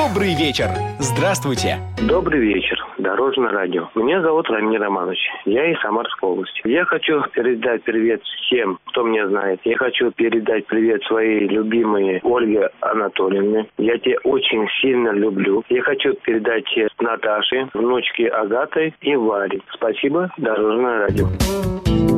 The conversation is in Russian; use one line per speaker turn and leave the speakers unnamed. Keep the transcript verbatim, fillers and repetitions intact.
Добрый вечер. Здравствуйте.
Добрый вечер. Дорожное радио. Меня зовут Рамиль Романович. Я из Самарской области. Я хочу передать привет всем, кто меня знает. Я хочу передать привет своей любимой Ольге Анатольевне. Я тебя очень сильно люблю. Я хочу передать Наташе, внучке Агатой и Варе. Спасибо, Дорожное радио.